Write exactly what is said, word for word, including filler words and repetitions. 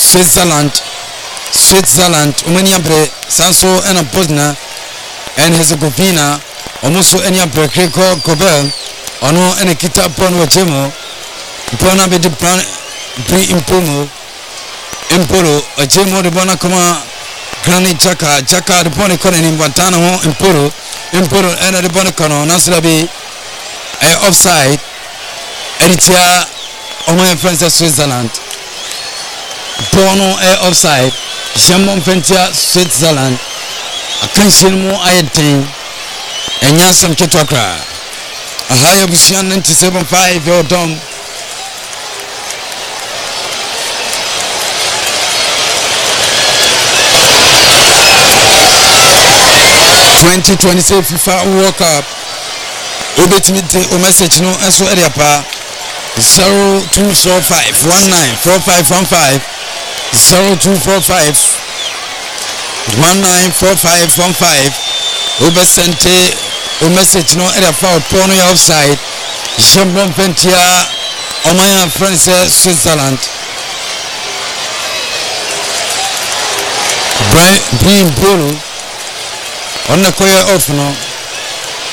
Switzerland Switzerland umani abre sanso ena Bosnia and Herzegovina omuso eni abre kreko Kobel ono ene kita pon wachemo pona be de plan pre impomo imporo wachemo de bona kama Granit Xhaka Xhaka de bona kono ni Montana ho imporo imporo ena de bona kono nasra be e offside Eritia omo France Switzerland Bono e offside Jamon Pentia Switzerland akansin mu ayeten enya sam ketokra ahaya busian ninety-seven point five yodom twenty twenty-six FIFA World Cup obetimite o message no enso area pa zero two four five one nine four five one five zero two four five one nine four five one five obesente o message no area fa upon your offside Jambon Pentia Omaya France Switzerland Brian Brian Bolo on the koya off no